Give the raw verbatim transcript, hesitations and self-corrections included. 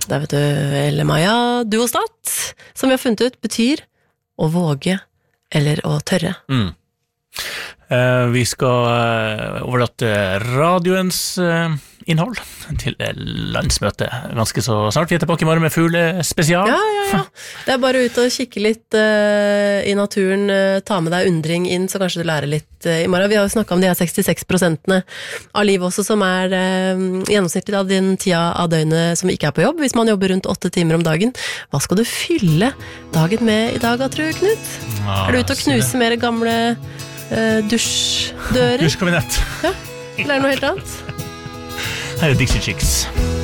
Der vet du, Elle Maja Duostat, som vi har funnet ut, betyr å våge eller å tørre. Mm. Uh, vi skal uh, overlate radioens uh, innhold til landsmøtet ganske så snart. Vi er tilbake i morgen med fuglespesial. Ja, ja, ja. Det er bare ut og kikke litt uh, i naturen, uh, ta med deg undring inn, så kanskje du lærer litt uh, i morgen. Vi har jo snakket om de her sekstiseks prosentene av livet også, som er uh, gjennomsnittlig av din tida av døgnet som ikke er på jobb, hvis man jobber rundt åtte timer om dagen. Hva skal du fylle dagen med i dag, tror du, Knut? Ja, er du ute og knuse mer gamle Uh, dusjdører? Dusjkabinett. Ja, eller er det noe helt annet? Her er Dixie Chicks.